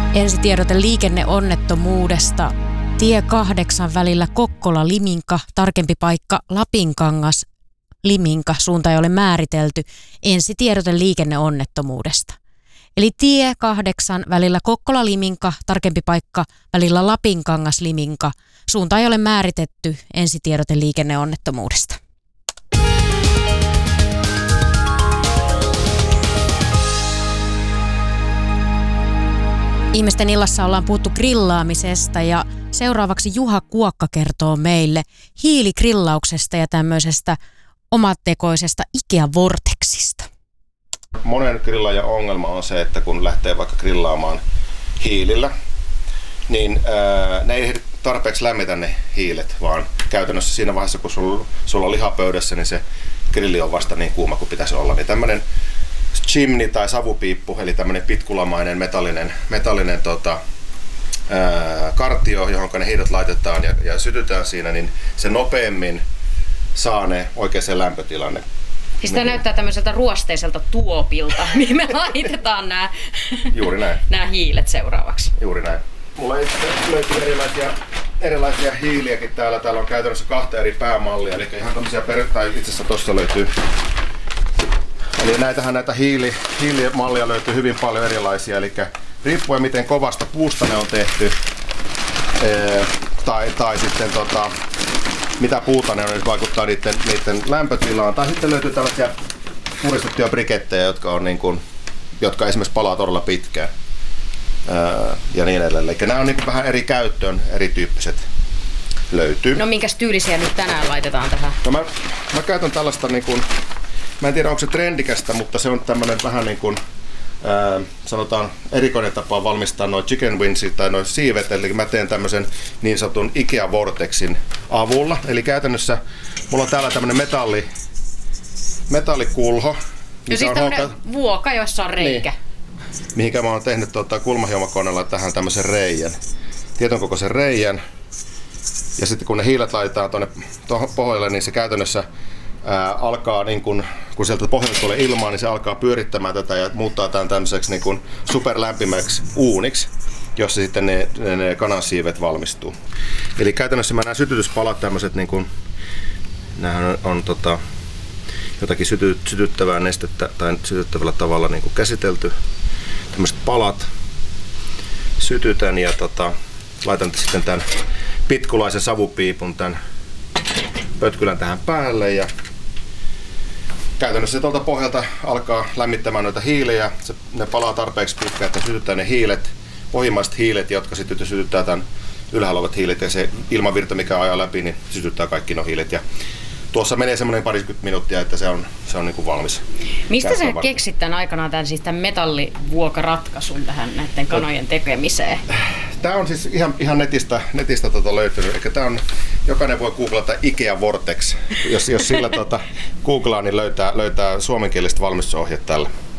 Ensitiedote liikenneonnettomuudesta. Tie 8 välillä Kokkola-Liminka, tarkempi paikka Lapinkangas, Liminka, suunta ei ole määritelty. Ensitiedote liikenneonnettomuudesta. Eli tie 8 välillä Kokkola-Liminka, tarkempi paikka välillä Lapinkangas, Liminka, suunta ei ole määritetty. Ensitiedote liikenneonnettomuudesta. Ihmisten illassa ollaan puhuttu grillaamisesta ja seuraavaksi Juha Kuokka kertoo meille hiiligrillauksesta ja tämmöisestä omatekoisesta Ikea-vorteksista. Monen grillaajan ongelma on se, että kun lähtee vaikka grillaamaan hiilillä, niin ne ei ehdi tarpeeksi lämmitä ne hiilet, vaan käytännössä siinä vaiheessa, kun sulla on liha pöydässä, niin se grilli on vasta niin kuuma kuin pitäisi olla. Niin tämmöinen chimney tai savupiippu, eli tämmöinen pitkulamainen metallinen kartio, johon ne hiilet laitetaan ja sytytään siinä, niin se nopeammin saa ne oikeaan lämpötilanne. Siis tämä näyttää tämmöiseltä ruosteiselta tuopilta, mihin me laitetaan nämä hiilet seuraavaksi. Juuri näin. Mulla löytyy erilaisia hiiliäkin täällä. Täällä on käytännössä 2 eri päämallia, eli ihan tämmöisiä itse asiassa tossa löytyy. Eli näitä hiilimallia löytyy hyvin paljon erilaisia, eli riippuen miten kovasta puusta ne on tehty, tai sitten mitä puuta ne on, niin vaikuttaa niiden lämpötilaan. Tai sitten löytyy tällaisia puristettuja brikettejä, jotka esimerkiksi palaa todella pitkään. Ja niin edelleen. Eli nämä on vähän eri käyttöön, erityyppiset löytyy. No minkäs tyylisiä nyt tänään laitetaan tähän? No mä käytän tällaista, mä en tiedä onko se trendikästä, mutta se on tämmönen vähän sanotaan erikoinen tapa valmistaa noin chicken wingsit tai noin siivet, eli mä teen tämmöisen niin sanotun Ikea-vortexin avulla. Eli käytännössä mulla on täällä tämmönen metallikulho. No siis tämmönen vuoka, jossa on reikä. Niin, mihinkä mä oon tehnyt kulmahiomakoneella tähän tämmöisen reijän. Tietyn kokoisen reijän. Ja sitten kun ne hiilet laitetaan tuonne pohjalle, niin se käytännössä alkaa, kun sieltä pohjalta tulee ilmaa, niin se alkaa pyörittämään tätä ja muuttaa tämän tämmöiseksi superlämpimäksi uuniksi, jossa sitten ne kanansiivet valmistuu. Eli käytännössä nämä sytytyspalat, tämmöiset, nämähän on jotakin sytyttävää nestettä tai sytyttävällä tavalla käsitelty. Tämmöiset palat sytytän ja laitan sitten tämän pitkulaisen savupiipun tämän pötkylän tähän päälle ja käytännössä tuolta pohjalta alkaa lämmittämään noita hiiliä. Ne palaa tarpeeksi pitkään, että sytyttää ne hiilet, pohjimmaiset hiilet, jotka sitten sytyttää tämän ylhäällä olevat hiilet ja se ilmavirta, mikä ajaa läpi, niin sytyttää kaikki nuo hiilet. Ja tuossa menee semmoinen parikymmentä minuuttia, että se on valmis. Mistä sä keksit tämän aikanaan tämän metallivuokaratkaisun tähän näiden kanojen tekemiseen? Tämä on siis ihan netistä löytynyt. Eli jokainen voi googlata Ikea Vortex. Jos sillä googlaa, niin löytää suomenkieliset valmistusohjeet tällä.